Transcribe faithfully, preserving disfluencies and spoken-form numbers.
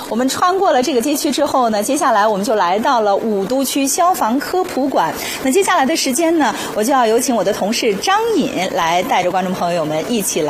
我们穿过了这个街区之后呢，接下来我们就来到了武都区消防科普馆。那接下来的时间呢，我就要有请我的同事张颖来带着观众朋友们一起来